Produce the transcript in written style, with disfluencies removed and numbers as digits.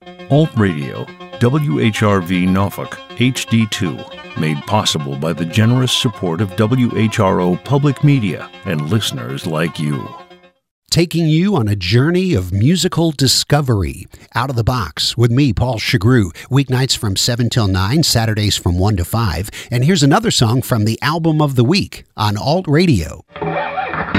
Alt Radio, WHRV Norfolk, HD2, made possible by the generous support of WHRO Public Media and listeners like you. Taking you on a journey of musical discovery. Out of the Box with me, Paul Chagru. Weeknights from 7 till 9, Saturdays from 1 to 5. And here's another song from the Album of the Week on Alt Radio.